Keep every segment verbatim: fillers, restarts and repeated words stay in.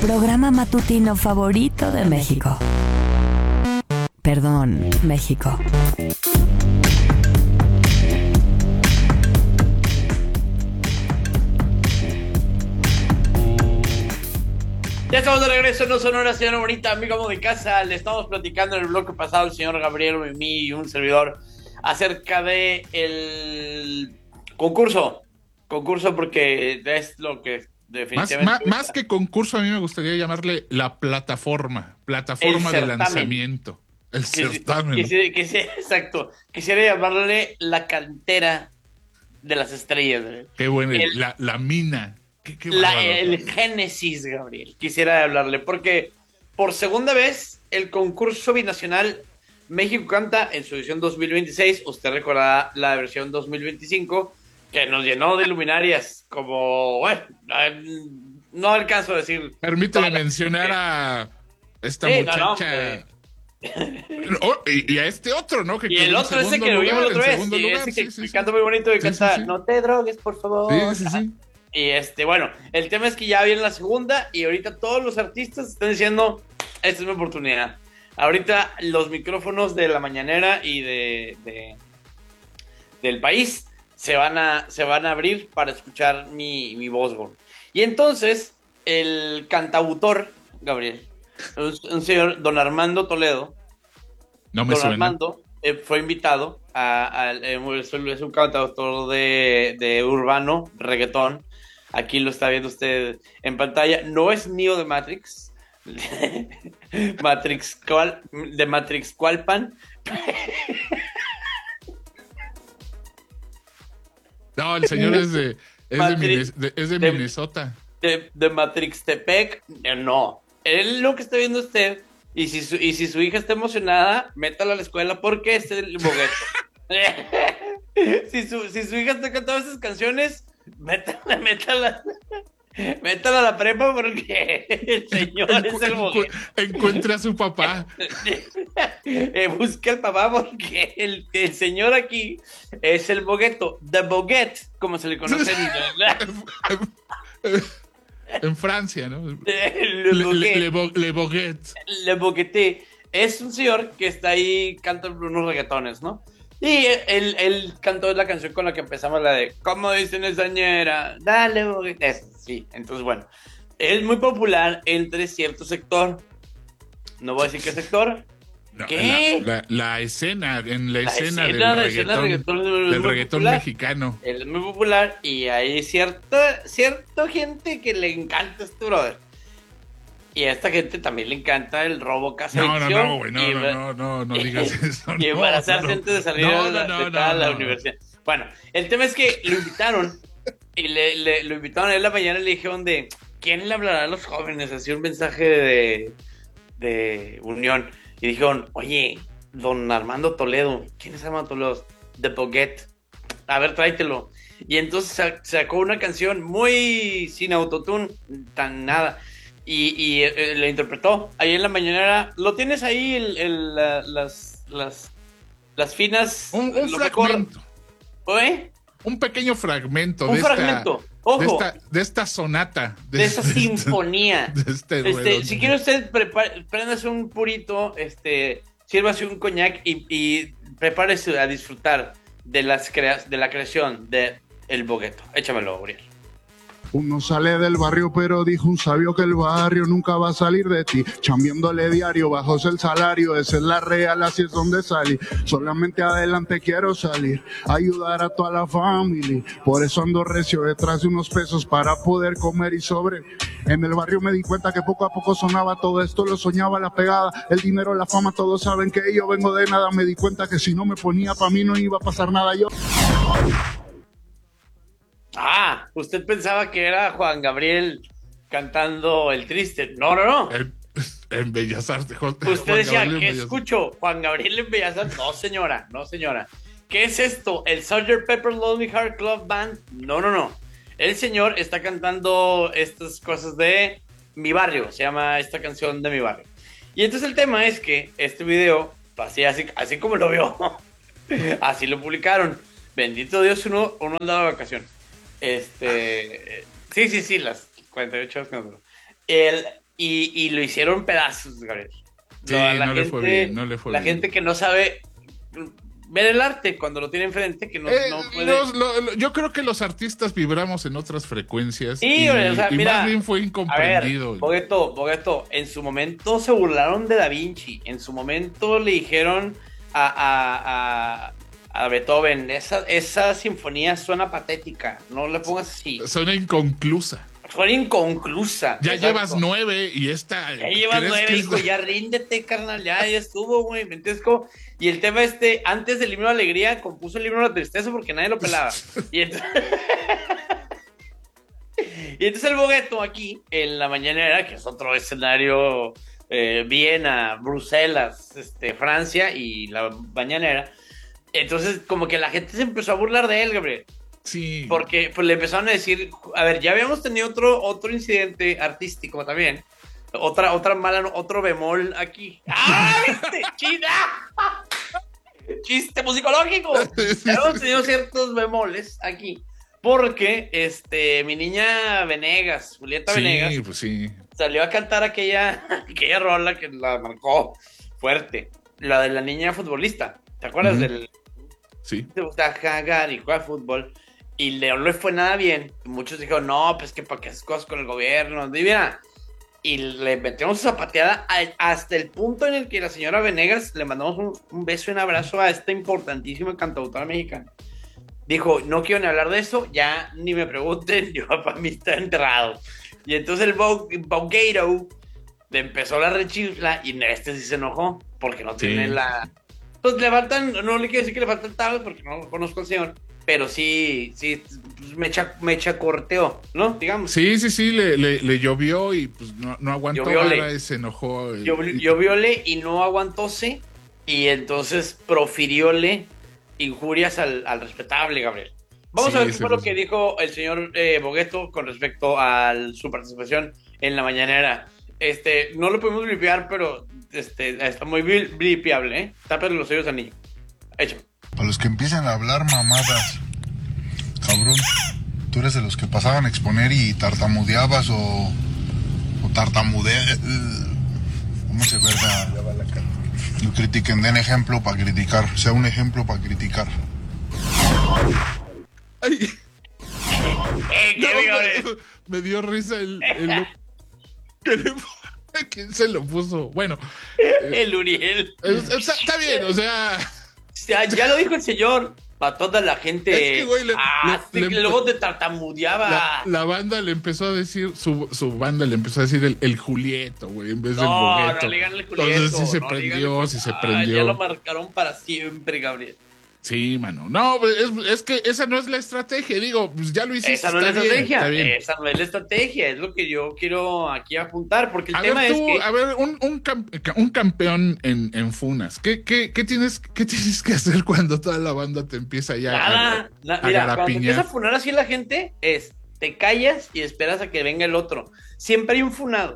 programa matutino favorito de México. Perdón, México. Ya estamos de regreso, no Sonora, señora bonita, amigo amo de casa. Le estamos platicando en el bloque pasado el señor Gabriel, Mimi y un servidor acerca de el concurso. Concurso porque es lo que definitivamente... Más, más, más que concurso, a mí me gustaría llamarle la plataforma. Plataforma de lanzamiento. El certamen. Quisiera, quisiera, exacto. Quisiera llamarle la cantera de las estrellas. Qué bueno, el, la, la mina. Qué, qué la, el génesis, Gabriel. Quisiera hablarle porque por segunda vez el concurso binacional México Canta en su edición dos mil veintiséis, usted recordará la versión dos mil veinticinco, que nos llenó de luminarias como, bueno, no alcanzo a decir. Permíteme mencionar a esta sí, muchacha. No, no, oh, y, y a este otro, ¿no? Que y el otro ese que lo vimos la otra vez. Y ese sí, que sí, canta sí. muy bonito y sí, canta, sí, sí. No te drogues, por favor. Sí, sí, sí. Y este, bueno, el tema es que ya viene la segunda y ahorita todos los artistas están diciendo, esta es mi oportunidad. Ahorita los micrófonos de la mañanera y de, de del país se van a se van a abrir para escuchar mi, mi voz, güey. Y entonces el cantautor, Gabriel, un, un señor don Armando Toledo, no me don suena. Armando eh, fue invitado a, a, a es un cantautor de, de urbano, reggaetón. Aquí lo está viendo usted en pantalla. No es Neo de Matrix. Matrix cual, de Matrix Cualpan. No, el señor es de, es Matrix, de, es de, de Minnesota. De, de Matrix Tepec. No. Él lo que está viendo usted. Y si su, y si su hija está emocionada, métala a la escuela porque este es el bogueto. si, su, si su hija está cantando esas canciones, métala, métala. Métala a la prepa porque el señor Encu- es el bogueto. Encuentra a su papá. eh, busca al papá porque el, el señor aquí es el bogueto. The Boguet, como se le conoce en En Francia, ¿no? Le, le, le, le, bo, le Boguet. Le Bogueté. Es un señor que está ahí, canta unos reggaetones, ¿no? Y él, él cantó la canción con la que empezamos, la de ¿cómo dicen esa ñera? Dale, Boguete. Sí, entonces bueno. Es muy popular entre cierto sector. No voy a decir qué sector. No, ¿Qué? La, la, la escena, en la, la escena, escena del escena reggaetón, reggaetón, del reggaetón mexicano. Él es muy popular y hay cierta, cierta gente que le encanta este brother. Y a esta gente también le encanta el robo casa No, no, no, güey, no, no, no, no, no digas eso. Y embarazarse no, no, antes de salir no, de la, no, de no, la, no, la no. universidad. Bueno, el tema es que lo invitaron y le, le, lo invitaron a él la mañana y le dijeron de ¿quién le hablará a los jóvenes? Así un mensaje de, de unión. Y dijeron, oye, don Armando Toledo. ¿Quién es Armando Toledo? The Boguet. A ver, tráetelo. Y entonces sacó una canción muy sin autotune, tan nada. Y, y eh, la interpretó ahí en la mañanera. Lo tienes ahí, el, el, la, las, las, las finas. Un, un fragmento. ¿Oye? Un pequeño fragmento. Un de fragmento. Esta, Ojo. De esta, de esta sonata. De, de esta de sinfonía. De este este, si quiere usted, préndase un purito, este, sírvase un coñac y, y prepárese a disfrutar de, las crea- de la creación de El Bogueto. Échamelo, Uriel. Uno sale del barrio, pero dijo un sabio que el barrio nunca va a salir de ti. Chambiándole diario, bajos el salario, esa es la real, así es donde salí. Solamente adelante quiero salir, ayudar a toda la familia. Por eso ando recio detrás de unos pesos para poder comer y sobre. En el barrio me di cuenta que poco a poco sonaba todo esto, lo soñaba la pegada, el dinero, la fama, todos saben que yo vengo de nada. Me di cuenta que si no me ponía pa' mí no iba a pasar nada yo. Ah, usted pensaba que era Juan Gabriel cantando El Triste. No, no, no. En, en Bellas Artes. Usted Juan decía, ¿qué escucho? Juan Gabriel en Bellas Artes. No, señora, no, señora. ¿Qué es esto? ¿El sergeant Pepper Lonely Heart Club Band? No, no, no. El señor está cantando estas cosas de Mi Barrio. Se llama esta canción de Mi Barrio. Y entonces el tema es que este video, así, así, así como lo vio, así lo publicaron. Bendito Dios, uno, uno andaba de vacaciones. Este, sí, sí, sí, las cuarenta y ocho horas que no duró. El, y, y lo hicieron pedazos, Gabriel. Sí, la, la no, gente, le fue bien, no le fue la bien. gente que no sabe ver el arte cuando lo tiene enfrente, que no, Eh, no puede... los- lo- lo- yo creo que los artistas vibramos en otras frecuencias. Sí, y, o sea, y mira, más bien fue a ver, incomprendido. Bogueto, Bogueto, en su momento se burlaron de Da Vinci, en su momento le dijeron a, a, a, a Beethoven, esa, esa sinfonía suena patética, no le pongas así, Suena inconclusa. suena inconclusa. Ya exacto. llevas nueve y esta. Ya llevas ¿crees nueve, que hijo, es- ya ríndete, carnal, ya, ya estuvo, güey. Entonces, como, y el tema este, antes del himno de alegría, compuso el himno de la tristeza porque nadie lo pelaba. Y entonces, y entonces el Bogueto aquí, en la mañanera, que es otro escenario, eh, Viena, Bruselas, este, Francia y la mañanera. Entonces, como que la gente se empezó a burlar de él, Gabriel. Sí. Porque pues, le empezaron a decir, a ver, ya habíamos tenido otro, otro incidente artístico también. Otra, otra mala, otro bemol aquí. ¡Ah, viste! ¡Chida! ¡Chiste musicológico! Ya hemos tenido ciertos bemoles aquí. Porque este, mi niña Venegas, Julieta Sí, Venegas, pues sí. salió a cantar aquella, aquella rola que la marcó fuerte. La de la niña futbolista. ¿Te acuerdas Ujú. del Sí. te gusta jugar y jugar fútbol? Y León no le fue nada bien. Muchos dijeron, no, pues que para qué haces cosas con el gobierno. Y mira, y le metimos esa pateada a- hasta el punto en el que la señora Venegas le mandamos un, un beso y un abrazo a esta importantísima cantautora mexicana. Dijo, no quiero ni hablar de eso, ya ni me pregunten, yo para mí está enterrado. Y entonces el Bo- Bogueto le empezó la rechifla y este sí se enojó porque no Sí. tiene la... Pues le faltan, no le quiero decir que le faltan tablas porque no lo conozco al señor, pero sí, sí, pues me, cha, me chacorteó, ¿no? Digamos. Sí, sí, sí, le, le, le llovió y pues no, no aguantó Llovióle. vara y se enojó. y- Yo, yo violé y no aguantóse y entonces profirióle injurias al, al respetable, Gabriel. Vamos Sí, a ver qué sí, fue lo pues. que dijo el señor eh, Bogueto con respecto a su participación en la mañanera. Este, no lo podemos blipear, pero este, está muy bli- blipeable, ¿eh? Tápale los oídos al niño. Hecho. Para los que empiezan a hablar mamadas, cabrón, tú eres de los que pasaban a exponer y tartamudeabas o, o tartamudeas. ¿Cómo se verga? Lo critiquen, den ejemplo para criticar, sea un ejemplo para criticar. Ay, ¡Eh, no, qué bien, Gabriel! me, me dio risa el. el que le- ¿Quién se lo puso? Bueno, El Uriel. es- está, está bien, o sea. Ya, ya lo dijo el señor. Para toda la gente. Es que, güey, le- ah, le- sí, le- que luego te tartamudeaba. La, la banda le empezó a decir, su, su banda le empezó a decir el, el Julieto, güey, en vez del No, Bogueto. no le digan el Julieto. Entonces sí se no le prendió, digan el- sí se Ah, prendió. ya lo marcaron para siempre, Gabriel. Sí, mano. No, pues, es, es que esa no es la estrategia. Digo, pues ya lo hiciste. Esa no es la está bien, estrategia. está bien. Esa no es la estrategia. Es lo que yo quiero aquí apuntar. Porque el A tema ver, es tú, que. a ver, un, un, cam- un campeón en, en Funas. ¿Qué, qué, qué, tienes, ¿Qué tienes que hacer cuando toda la banda te empieza ya Nada. a, na- a mira, cuando garapiñar? empieza a funar así la gente, es te callas y esperas a que venga el otro. Siempre hay un funado.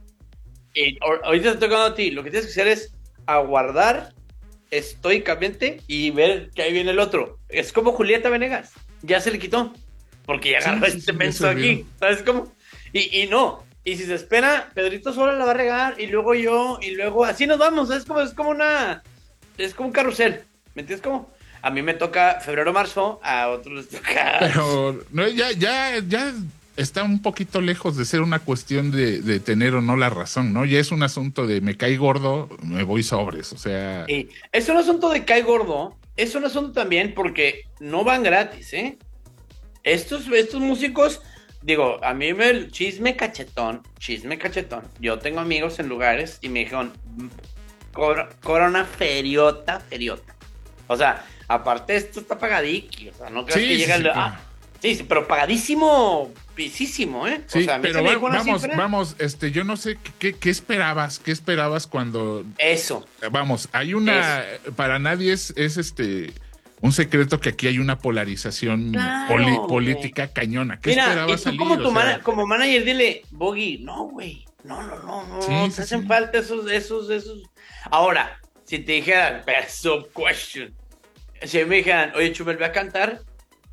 Y ahor- ahorita te está tocando a ti. Lo que tienes que hacer es aguardar estoicamente y ver que ahí viene el otro. Es como Julieta Venegas. Ya se le quitó. Porque ya Sí, agarró sí, este sí, menso ya se aquí. vio. ¿Sabes cómo? Y, y no. Y si se espera, Pedrito solo la va a regar. Y luego yo. Y luego así nos vamos. Es como, es como una. Es como un carrusel. ¿Me entiendes cómo? A mí me toca febrero, marzo. A otros les toca. Pero no, ya, ya, ya está un poquito lejos de ser una cuestión de, de tener o no la razón, ¿no? Ya es un asunto de me cae gordo, me voy sobres, o sea. Sí, es un asunto de cae gordo, es un asunto también porque no van gratis, ¿eh? Estos, estos músicos, digo, a mí me chisme cachetón, chisme cachetón. Yo tengo amigos en lugares y me dijeron, cobra, cobra una feriota, feriota. O sea, aparte esto está pagadiki, o sea, no creas Sí, que sí, llega sí, el... claro. Ah, sí, sí, pero pagadísimo, pisísimo, ¿eh? Sí, o sea, a mí pero se me va- dijo una vamos, cifra. vamos, este, yo no sé qué, qué esperabas, qué esperabas cuando, Eso. vamos, hay una, para nadie es, es este, un secreto que aquí hay una polarización Claro, poli- güey. política cañona. ¿Qué Mira, y esperabas tú salir? como, tu O sea, mana- como manager, dile, Boggy, no, güey, no, no, no, no, Sí, no sí, te hacen sí. falta esos, esos, esos. Ahora, si te dijeran, best of question, si me dijeran, oye, Chumel, ve a cantar,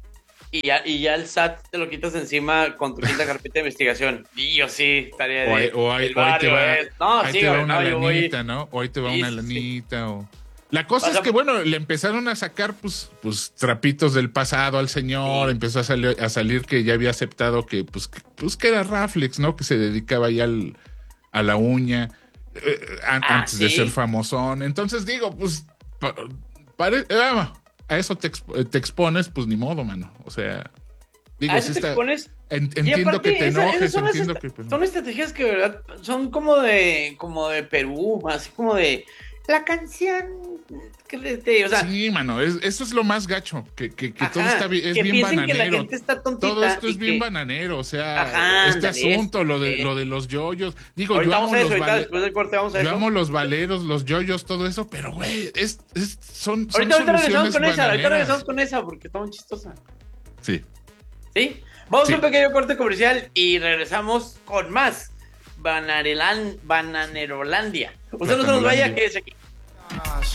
y ya, y ya el S A T te lo quitas encima con tu quinta carpeta de investigación. Y yo sí, estaría de... O ahí, o ahí- el o ahí te barrio va, es- No, ahí sí, te va güey, una no, yo voy... lanita, ¿no? O ahí te va Sí, una sí, sí. lanita o... La cosa O sea, es que, bueno, le empezaron a sacar, pues, pues trapitos del pasado al señor, Sí. empezó a salir, a salir que ya había aceptado que, pues, que, pues, que era Raflex, ¿no? Que se dedicaba ya al, a la uña, eh, an- Ah, antes de sí. ser famosón. Entonces digo, pues, pa- pare- eh, vamos, a eso te, exp- te expones, pues, ni modo, mano. O sea, digo, A sí eso te está- expones. en- Y entiendo aparte, que te esa- enojes, esas son las entiendo est- que... pues, Son estrategias que, de verdad, son como de, como de Perú, así como de la canción que le- te- o sea, sí, mano, es- eso es lo más gacho, que, que, que todo ajá, está bien, es que bien piensen que la bananero. gente está tontita. Todo esto y es bien que- bananero, o sea, Ajá, este ándale, asunto, lo de, eh. lo de los yoyos. Digo, Ahorita yo vamos amo, a eso, los ahorita vale- después del corte vamos a yo eso. amo los valeros, los yoyos, todo eso, pero güey, es, es, son, son Ahorita, ahorita regresamos soluciones con esa, ahorita bananeras. regresamos con esa porque está muy chistosa. Sí. ¿Sí? Vamos Sí. a un pequeño corte comercial y regresamos con más Bananelan, Bananerolandia. Usted no se nos vaya, Bananerolandia. quédese aquí.